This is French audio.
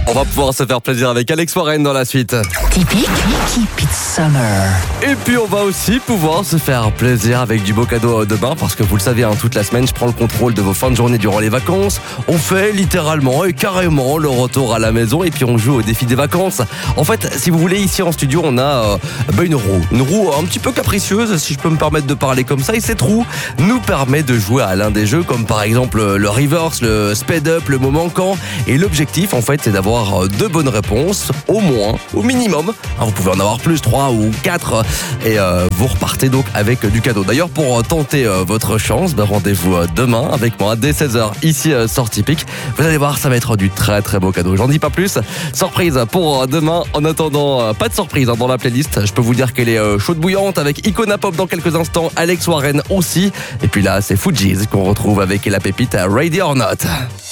On va pouvoir se faire plaisir avec Alex Warren dans la suite. Typique, keep it summer. Et puis on va aussi pouvoir se faire plaisir avec du beau cadeau demain parce que vous le savez, toute la semaine je prends le contrôle de vos fins de journée durant les vacances. On fait littéralement et carrément le retour à la maison et puis on joue au défi des vacances. En fait, si vous voulez, ici en studio on a une roue un petit peu capricieuse si je peux me permettre de parler comme ça, et cette roue nous permet de jouer à l'un des jeux comme par exemple le reverse, le speed up, le mot manquant, et l'objectif en fait c'est d'avoir 2 bonnes réponses au moins, au minimum. Vous pouvez en avoir plus, 3 ou 4 et vous repartez donc avec du cadeau. D'ailleurs, pour tenter votre chance, rendez-vous demain avec moi dès 16h ici sur Typique. Vous allez voir, ça va être du très très beau cadeau. J'en dis pas plus. Surprise pour demain. En attendant, pas de surprise dans la playlist. Je peux vous dire qu'elle est chaude bouillante avec Icona Pop dans quelques instants, Alex Warren aussi. Et puis là, c'est Fugees qu'on retrouve avec la pépite Ready or Not.